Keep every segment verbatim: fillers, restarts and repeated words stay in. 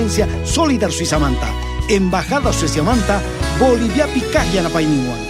Agencia Solidar Suizamanta. Embajada Suizamanta, Bolivia Picaya Napaininguan.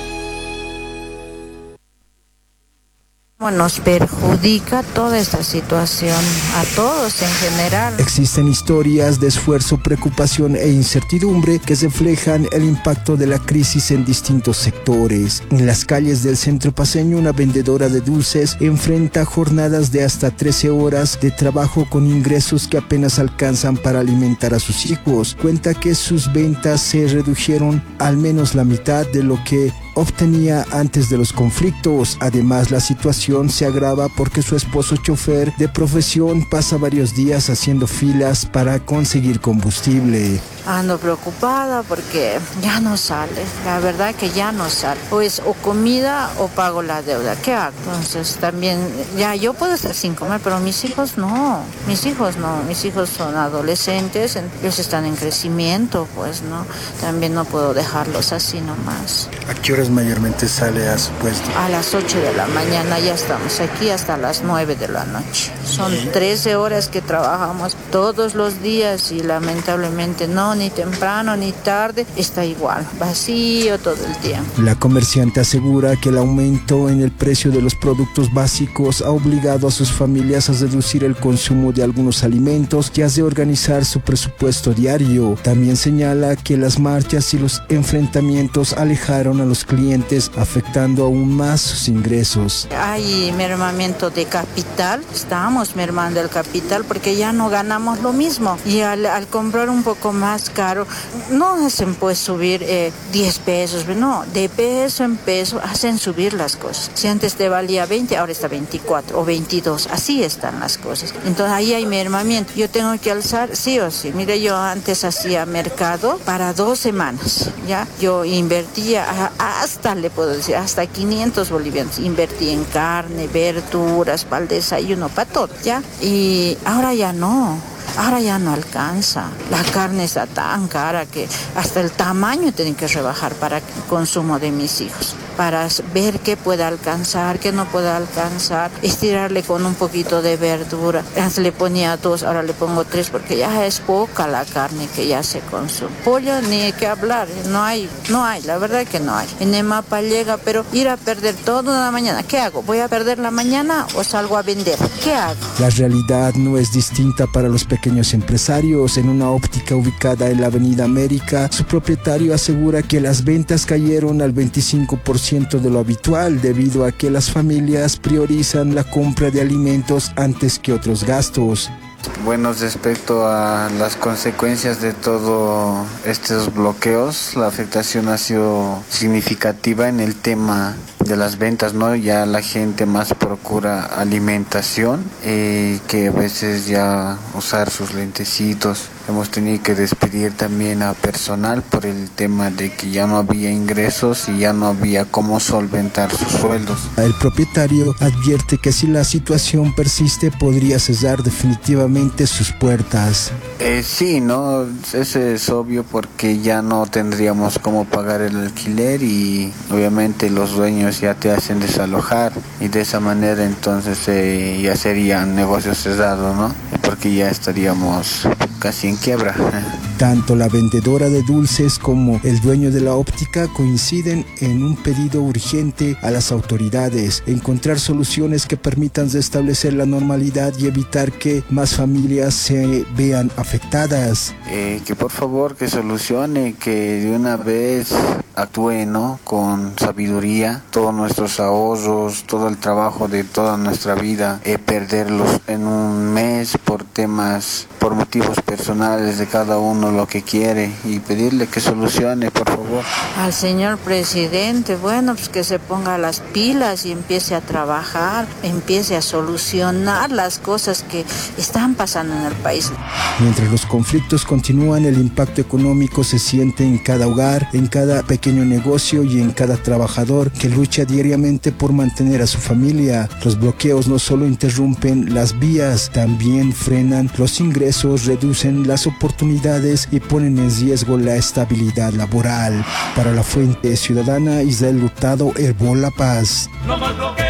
Nos perjudica toda esta situación, a todos en general. Existen historias de esfuerzo, preocupación e incertidumbre que reflejan el impacto de la crisis en distintos sectores. En las calles del centro paceño, una vendedora de dulces enfrenta jornadas de hasta trece horas de trabajo con ingresos que apenas alcanzan para alimentar a sus hijos. Cuenta que sus ventas se redujeron al menos la mitad de lo que obtenía antes de los conflictos. Además, la situación se agrava porque su esposo chofer de profesión pasa varios días haciendo filas para conseguir combustible. Ando preocupada porque ya no sale, la verdad que ya no sale. Pues o comida o pago la deuda, ¿qué hago? Entonces también, ya yo puedo estar sin comer, pero mis hijos no, mis hijos no, mis hijos son adolescentes, ellos están en crecimiento, pues no, también no puedo dejarlos así nomás. ¿A qué horas mayormente sale a su puesto? A las ocho de la mañana ya estamos aquí hasta las nueve de la noche. Son trece horas que trabajamos todos los días y lamentablemente no, ni temprano ni tarde, está igual, vacío todo el tiempo. La comerciante asegura que el aumento en el precio de los productos básicos ha obligado a sus familias a reducir el consumo de algunos alimentos y a reorganizar su presupuesto diario. También señala que las marchas y los enfrentamientos alejaron a los clientes, afectando aún más sus ingresos. Hay mermamiento de capital, estamos mermando el capital porque ya no ganamos lo mismo y al, al comprar un poco más caro, no hacen pues subir eh, diez pesos, no, de peso en peso hacen subir las cosas. Si antes te valía veinte, ahora está veinticuatro o veintidós, así están las cosas. Entonces ahí hay mermamiento, yo tengo que alzar sí o sí. Mire, yo antes hacía mercado para dos semanas, ya, yo invertía hasta, le puedo decir, hasta quinientos bolivianos, invertí en carne, verduras, para el desayuno, para todo, ya, y ahora ya no. Ahora ya no alcanza. La carne está tan cara que hasta el tamaño tienen que rebajar para el consumo de mis hijos, para ver qué puede alcanzar, qué no puede alcanzar, estirarle con un poquito de verdura. Antes le ponía dos, ahora le pongo tres porque ya es poca la carne que ya se consume. Pollo ni hay que hablar, no hay, no hay, la verdad que no hay. En Emapa llega, pero ir a perder toda la mañana, ¿qué hago? ¿Voy a perder la mañana o salgo a vender? ¿Qué hago? La realidad no es distinta para los pequeños empresarios. En una óptica ubicada en la Avenida América, su propietario asegura que las ventas cayeron al veinticinco por ciento de lo habitual debido a que las familias priorizan la compra de alimentos antes que otros gastos. Bueno, respecto a las consecuencias de todos estos bloqueos, la afectación ha sido significativa en el tema de las ventas, ¿no? Ya la gente más procura alimentación, eh, que a veces ya usar sus lentecitos. Hemos tenido que despedir también a personal por el tema de que ya no había ingresos y ya no había cómo solventar sus sueldos. El propietario advierte que si la situación persiste podría cerrar definitivamente sus puertas. Eh, sí, no, eso es obvio porque ya no tendríamos cómo pagar el alquiler y obviamente los dueños ya te hacen desalojar y de esa manera entonces eh, ya serían negocios cerrados, ¿no? Porque ya estaríamos casi en quiebra. Tanto la vendedora de dulces como el dueño de la óptica coinciden en un pedido urgente a las autoridades: encontrar soluciones que permitan restablecer la normalidad y evitar que más familias se vean afectadas. Eh, que por favor que solucione, que de una vez actúe, ¿no? Con sabiduría, todos nuestros ahorros, todo el trabajo de toda nuestra vida, eh, perderlos en un mes por temas, por motivos personales de cada uno lo que quiere, y pedirle que solucione, por favor. Al señor presidente, bueno, pues que se ponga las pilas y empiece a trabajar, empiece a solucionar las cosas que están pasando en el país. Mientras los conflictos continúan, el impacto económico se siente en cada hogar, en cada pequeño negocio y en cada trabajador que lucha diariamente por mantener a su familia. Los bloqueos no solo interrumpen las vías, también frenan los ingresos, reducen las oportunidades y ponen en riesgo la estabilidad laboral. Para la Fuente Ciudadana, Israel Hurtado, Herbol La Paz.